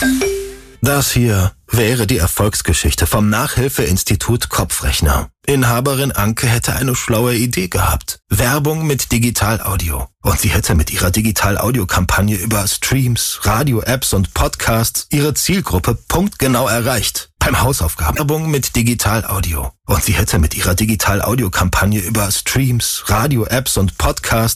Das hier wäre die Erfolgsgeschichte vom Nachhilfeinstitut Kopfrechner. Inhaberin Anke hätte eine schlaue Idee gehabt. Werbung mit Digital-Audio. Und sie hätte mit ihrer Digital-Audio-Kampagne über Streams, Radio-Apps und Podcasts ihre Zielgruppe punktgenau erreicht. Beim Hausaufgaben. Werbung mit Digital-Audio. Und sie hätte mit ihrer Digital-Audio-Kampagne über Streams, Radio-Apps und Podcasts